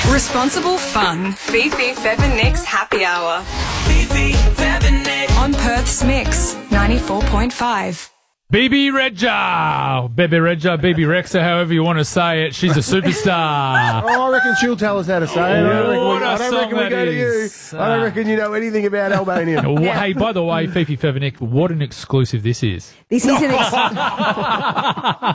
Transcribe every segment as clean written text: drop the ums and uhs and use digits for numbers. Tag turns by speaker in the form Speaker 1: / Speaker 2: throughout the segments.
Speaker 1: Responsible fun. Fifi, Fev and Nick's Happy Hour.
Speaker 2: Fifi, Fev and Nick.
Speaker 1: On Perth's Mix, 94.5.
Speaker 3: BB Regia, BB Rexa, however you want to say it. She's a superstar.
Speaker 4: Oh, I reckon she'll tell us how to say it. I don't reckon we go to you. I don't reckon you know anything about Albanian.
Speaker 3: Hey, by the way, Fifi Fevenik, what an exclusive this is.
Speaker 5: This is an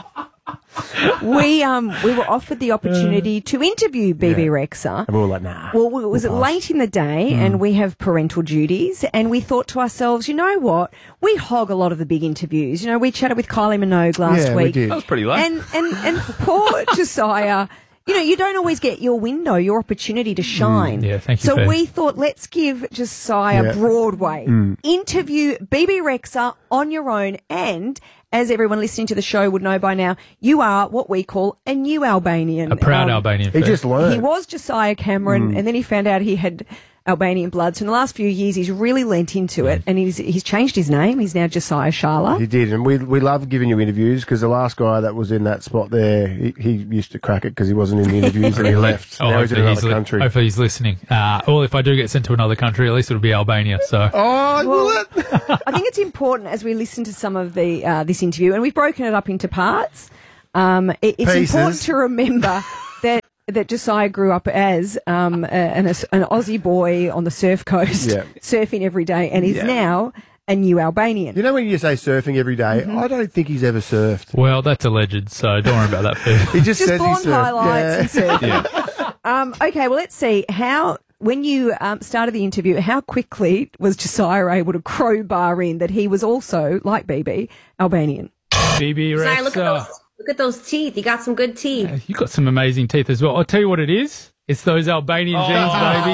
Speaker 5: we were offered the opportunity to interview BB Rexa.
Speaker 4: And we were like, nah.
Speaker 5: Well, it was late in the day and we have parental duties, and we thought to ourselves, you know what? We hog a lot of the big interviews. You know, we chatted with Kylie Minogue last week.
Speaker 4: We did.
Speaker 6: That was pretty late.
Speaker 5: And poor Josiah, you know, you don't always get your window, your opportunity to shine.
Speaker 3: Yeah, thank you,
Speaker 5: So
Speaker 3: Faye.
Speaker 5: we thought, let's give Josiah Broadway. Interview BB Rexa on your own, and as everyone listening to the show would know by now, you are what we call a new Albanian.
Speaker 3: A proud Albanian.
Speaker 4: He just learned.
Speaker 5: He was Josiah Cameron, and then he found out he had Albanian blood. So in the last few years, he's really lent into it, and he's changed his name. He's now Josiah Sharla.
Speaker 4: He did, and we love giving you interviews, because the last guy that was in that spot there, he used to crack it because he wasn't in the interviews and he left. Now he's in another country.
Speaker 3: Hopefully he's listening. Well, if I do get sent to another country, at least it'll be Albania. So.
Speaker 4: Oh, will it?
Speaker 5: I think it's important as we listen to some of the this interview, and we've broken it up into parts. It's
Speaker 4: Pieces.
Speaker 5: important to remember that Josiah grew up as an Aussie boy on the surf coast, surfing every day, and is now a new Albanian.
Speaker 4: You know when you say surfing every day, I don't think he's ever surfed.
Speaker 3: Well, that's alleged, so don't worry about that, Phil.
Speaker 4: He just says he
Speaker 5: blonde
Speaker 4: surfed.
Speaker 5: highlights and surfing. Okay, well, let's see how. When you started the interview, how quickly was Josiah able to crowbar in that he was also, like BB, Albanian?
Speaker 3: BB
Speaker 7: Sorry,
Speaker 3: Rexa.
Speaker 7: look at those teeth. You got some good teeth.
Speaker 3: You got some amazing teeth as well. I'll tell you what it is. It's those Albanian genes, baby.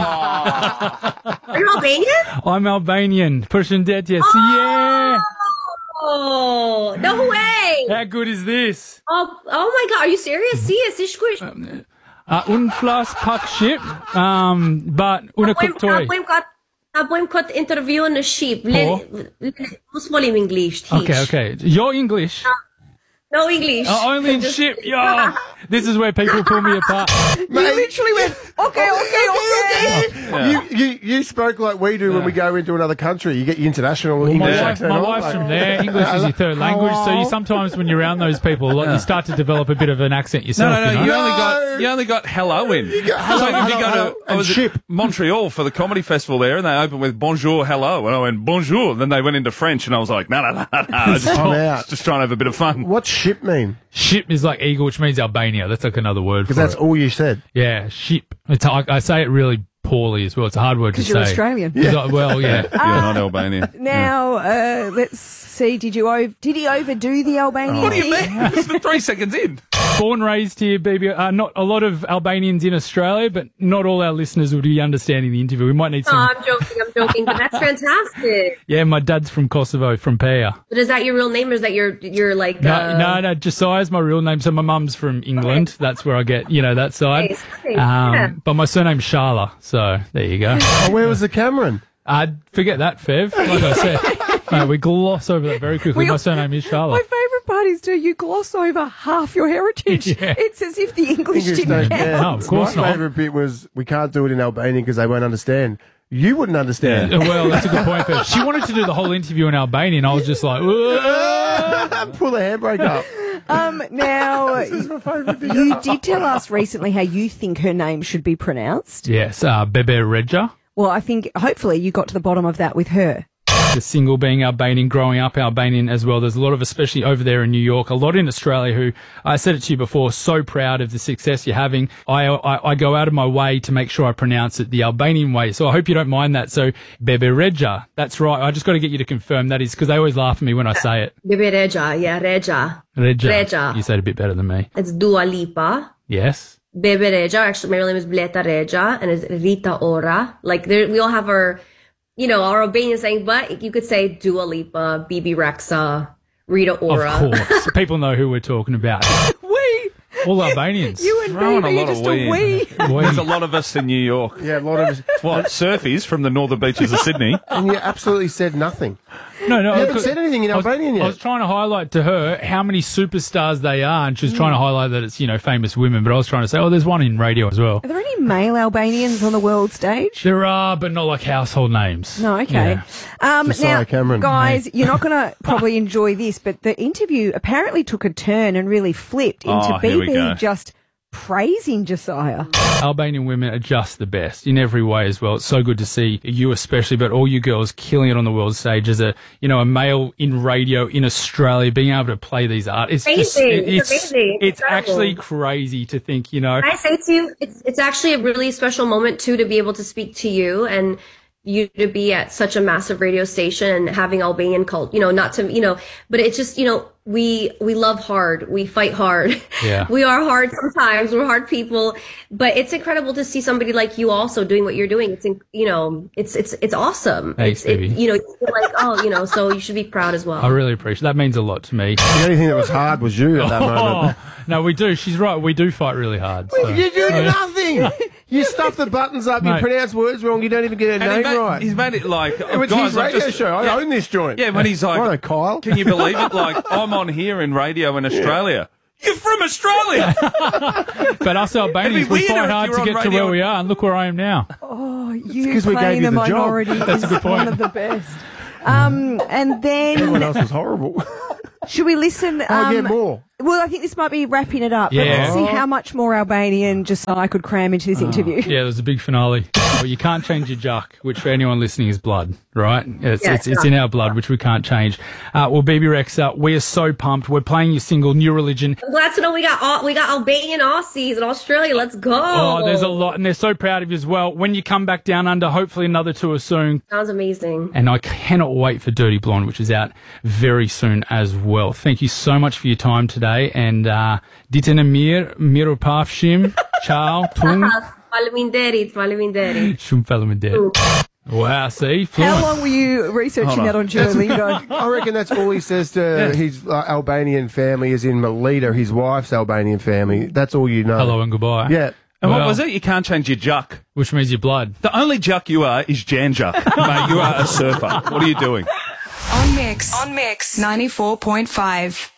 Speaker 7: Are you Albanian?
Speaker 3: I'm Albanian. Përshëndetje. Yeah.
Speaker 7: Oh, no way.
Speaker 3: How good is this?
Speaker 7: Oh my God. Are you serious? See it. Si shkush.
Speaker 3: Unë flas pak shqip, but unë kuptoj.
Speaker 7: Ta bëjmë këtë intervjuën në Shqip. Mos folim English.
Speaker 3: Okay. Your English.
Speaker 7: No English.
Speaker 3: Only in ship. Yeah. This is where people pull me apart.
Speaker 5: You literally went, okay.
Speaker 4: You spoke like we do when we go into another country. You get your international English accent.
Speaker 3: My wife's from there. English is your third language, so you sometimes when you're around those people, you start to develop a bit of an accent yourself.
Speaker 6: No. You only got hello in.
Speaker 4: You got hello,
Speaker 6: so if you go to
Speaker 4: and ship.
Speaker 6: Montreal for the comedy festival there, and they opened with bonjour, hello, and I went bonjour. Then they went into French, and I was like, no. Just trying to have a bit of fun.
Speaker 4: What's ship mean?
Speaker 3: Ship is like eagle, which means Albania. That's like another word for it.
Speaker 4: Because that's all you said.
Speaker 3: Yeah, ship. I say it really poorly as well. It's a hard word to say.
Speaker 5: Because you're Australian.
Speaker 3: Well, yeah.
Speaker 6: You're not Albanian.
Speaker 5: Now, let's see. Did he overdo the Albanian?
Speaker 6: What do you mean? It's the 3 seconds in.
Speaker 3: Born, raised here, baby. Not a lot of Albanians in Australia, but not all our listeners would be understanding the interview. We might need some.
Speaker 7: I'm joking, but that's fantastic.
Speaker 3: Yeah, my dad's from Kosovo, from Peja.
Speaker 7: But is that your real name, or is that you're like?
Speaker 3: No. Josiah's my real name. So my mum's from England. Okay. That's where I get, that side.
Speaker 7: Nice.
Speaker 3: But my surname's Sharla. So there you go.
Speaker 4: Where was the Cameron?
Speaker 3: Forget that, Fev. Like I said, we gloss over that very quickly. My surname is Sharla.
Speaker 5: My favourite part is you gloss over half your heritage. Yeah. It's as if the English didn't count.
Speaker 3: No, of course not.
Speaker 4: My favourite bit was we can't do it in Albanian because they won't understand. You wouldn't understand.
Speaker 3: Yeah. Well, that's a good point, Fev. She wanted to do the whole interview in Albanian. I was just like,
Speaker 4: pull the handbrake up.
Speaker 5: Now,
Speaker 4: This is my favourite thing.
Speaker 5: you did tell us recently how you think her name should be pronounced.
Speaker 3: Yes, Bebe Regia.
Speaker 5: Well, I think hopefully you got to the bottom of that with her.
Speaker 3: The single being Albanian, growing up Albanian as well. There's a lot of, especially over there in New York, a lot in Australia who, I said it to you before, so proud of the success you're having. I go out of my way to make sure I pronounce it the Albanian way. So I hope you don't mind that. So, Bebe Regia. That's right. I just got to get you to confirm that is, because they always laugh at me when I say it.
Speaker 7: Bebe Regia, yeah, Regia.
Speaker 3: Regia. You said it a bit better than me.
Speaker 7: It's Dua Lipa.
Speaker 3: Yes.
Speaker 7: Bebe Regia. Actually, my real name is Bleta Regia, and it's Rita Ora. Like, we all have our Albanian saying, but you could say Dua Lipa, BB Rexa, Rita Ora.
Speaker 3: Of course. People know who we're talking about. All Albanians.
Speaker 5: You and
Speaker 6: Throwing
Speaker 5: BB are just a wee.
Speaker 6: There's a lot of us in New York.
Speaker 4: Yeah, a lot of us.
Speaker 6: What, surfies from the northern beaches of Sydney?
Speaker 4: And you absolutely said nothing.
Speaker 3: No,
Speaker 4: You haven't said anything in Albanian yet.
Speaker 3: I was trying to highlight to her how many superstars they are, and she was trying to highlight that it's, famous women, but I was trying to say, there's one in radio as well.
Speaker 5: Are there any male Albanians on the world stage?
Speaker 3: There are, but not like household names.
Speaker 5: No, okay.
Speaker 3: Yeah.
Speaker 4: Josiah Cameron.
Speaker 5: Guys, you're not going to probably enjoy this, but the interview apparently took a turn and really flipped into
Speaker 6: here we go.
Speaker 5: BB just praising Josiah.
Speaker 3: Albanian women are just the best in every way as well. It's so good to see you especially, but all you girls killing it on the world stage as a male in radio in Australia, being able to play these art. It's
Speaker 7: amazing.
Speaker 3: It's actually crazy to think,
Speaker 7: Can I say to you, it's actually a really special moment too to be able to speak to you and you to be at such a massive radio station and having Albanian cult, not to, but it's just, we love hard. We fight hard.
Speaker 3: Yeah.
Speaker 7: We are hard sometimes. We're hard people, but it's incredible to see somebody like you also doing what you're doing. It's, it's awesome.
Speaker 3: Thanks, baby.
Speaker 7: You feel like, so you should be proud as well.
Speaker 3: I really appreciate that. Means a lot to me.
Speaker 4: The only thing that was hard was you at that moment.
Speaker 3: No, we do. She's right. We do fight really hard. So.
Speaker 4: You do nothing. You stuff the buttons up, you pronounce words wrong, you don't even get a name right.
Speaker 6: He's made it like...
Speaker 4: It's his radio show. I own this joint.
Speaker 6: Yeah, when he's like...
Speaker 4: Righto, Kyle.
Speaker 6: Can you believe it? Like, I'm on here in radio in Australia. You're from Australia!
Speaker 3: But us Albanians, we fight hard to get to where we are, and look where I am now.
Speaker 5: Oh, you
Speaker 4: 'cause we
Speaker 5: playing
Speaker 4: gave you
Speaker 5: the
Speaker 4: the job.
Speaker 5: minority is one of the best. And then...
Speaker 4: Everyone else was horrible.
Speaker 5: Should we listen?
Speaker 4: Get more.
Speaker 5: Well, I think this might be wrapping it up.
Speaker 3: Yeah.
Speaker 5: But let's see how much more Albanian Josiah could cram into this interview.
Speaker 3: Yeah, there's a big finale. Well, you can't change your juck, which for anyone listening is blood, right? It's in our blood, which we can't change. Well, BB Rexa, we are so pumped. We're playing your single, New Religion.
Speaker 7: I'm glad to know we got Albanian Aussies in Australia. Let's go.
Speaker 3: Oh, there's a lot, and they're so proud of you as well. When you come back down under, hopefully another tour soon.
Speaker 7: Sounds amazing.
Speaker 3: And I cannot wait for Dirty Blonde, which is out very soon as well. Thank you so much for your time today, and Ditena Miro Pavshim, Ciao, Tung.
Speaker 7: Faleminderit.
Speaker 3: Shumë faleminderit. Wow, see?
Speaker 5: How long were you researching that on Duolingo?
Speaker 4: I reckon that's all he says to his Albanian family, is in Melita, his wife's Albanian family. That's all you know.
Speaker 3: Hello and goodbye.
Speaker 4: Yeah.
Speaker 6: And what was it? You can't change your juck.
Speaker 3: Which means your blood.
Speaker 6: The only juck you are is Jan Juck. Mate, you are a surfer. What are you doing?
Speaker 1: On Mix 94.5.